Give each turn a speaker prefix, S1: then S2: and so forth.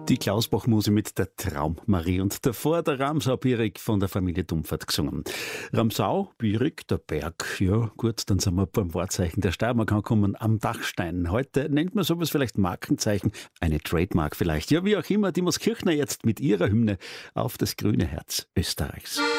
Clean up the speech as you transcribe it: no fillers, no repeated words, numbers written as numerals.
S1: Die Klausbach-Muse mit der Traummarie und davor der Ramsau-Bierig von der Familie Dumpfert gesungen. Ramsau, Bierig, der Berg, ja gut, dann sind wir beim Wahrzeichen der Steiermark angekommen, am Dachstein. Heute nennt man sowas vielleicht Markenzeichen, eine Trademark vielleicht. Ja, wie auch immer, die Moskirchner jetzt mit ihrer Hymne auf das grüne Herz Österreichs.